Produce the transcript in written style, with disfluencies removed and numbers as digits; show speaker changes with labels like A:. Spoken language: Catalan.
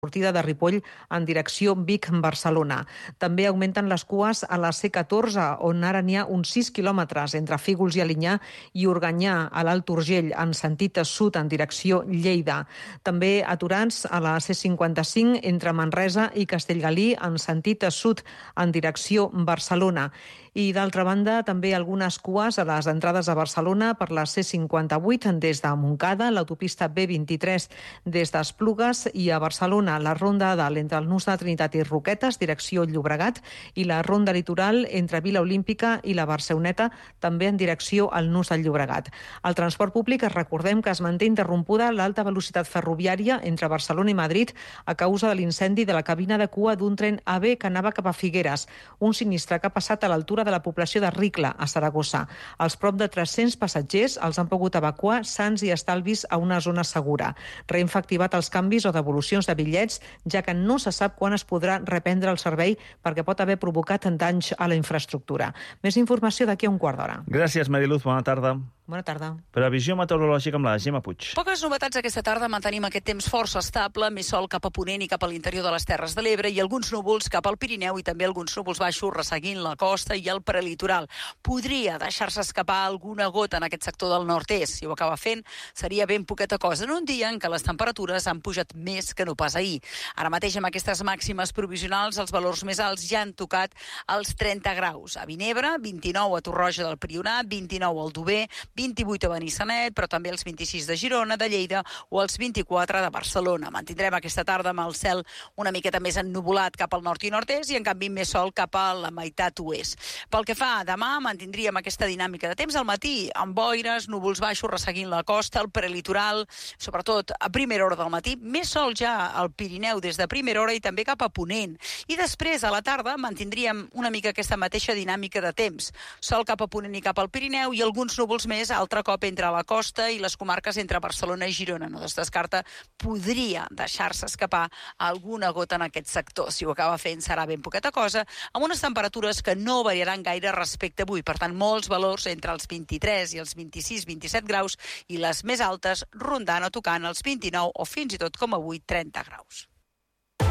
A: sortida de Ripoll en direcció Vic-Barcelona. També augmenten les cues a la C14, on ara n'hi ha uns 6 quilòmetres entre Fígols i Alinyà i Organyà a l'Alt Urgell en sentit sud en direcció Lleida. També aturats a la C55 entre Manresa i Castellgalí en sentit sud en direcció Barcelona. I d'altra banda, també algunes cues a les entrades a Barcelona per la C58 des de Montcada, l'autopista B23 des d'Esplugues i a Barcelona la ronda a dalt entre el nus de Trinitat i Roquetes, direcció Llobregat, i la ronda litoral entre Vila Olímpica i la Barceloneta, també en direcció al nus del Llobregat. Al transport públic recordem que es manté interrompuda l'alta velocitat ferroviària entre Barcelona i Madrid a causa de l'incendi de la cabina de cua d'un tren AB que anava cap a Figueres, un sinistre que ha passat a l'altura de la població de Ricla, a Saragossa. Els prop de 300 passatgers els han pogut evacuar sans i estalvis a una zona segura. Renfe ha activat els canvis o devolucions de bitllets, ja que no se sap quan es podrà reprendre el servei perquè pot haver provocat danys a la infraestructura. Més informació d'aquí a un quart d'hora.
B: Gràcies, Mariluz. Bona tarda.
A: Bona tarda.
B: Previsió meteorològica amb la Gemma Puig.
C: Poques novetats aquesta tarda. Mantenim aquest temps força estable, més sol cap a ponent i cap a l'interior de les Terres de l'Ebre i alguns núvols cap al Pirineu i també alguns núvols baixos resseguint la costa i el prelitoral. Podria deixar-se escapar alguna gota en aquest sector del nord-est. Si ho acaba fent, seria ben poqueta cosa en un dia en què les temperatures han pujat més que no pas ahir. Ara mateix amb aquestes màximes provisionals els valors més alts ja han tocat els 30 graus. A Vinebre, 29 a Torroja del Prionat, 29 al Dober, 28 a Benissanet, però també els 26 de Girona, de Lleida o els 24 de Barcelona. Mantindrem aquesta tarda amb el cel una miqueta més ennuvolat cap al nord i nord-est i en canvi més sol cap a la meitat oest. Pel que fa a demà, mantindríem aquesta dinàmica de temps al matí, amb boires, núvols baixos resseguint la costa, el prelitoral, sobretot a primera hora del matí, més sol ja al Pirineu des de primera hora i també cap a ponent. I després, a la tarda, mantindríem una mica aquesta mateixa dinàmica de temps. Sol cap a ponent i cap al Pirineu i alguns núvols més altre cop entre la costa i les comarques entre Barcelona i Girona. No es descarta, podria deixar-se escapar alguna gota en aquest sector. Si ho acaba fent serà ben poqueta cosa, amb unes temperatures que no variaran gaire respecte a avui. Per tant, molts valors entre els 23 i els 26-27 graus i les més altes rondant o tocant els 29 o fins i tot com avui 30 graus.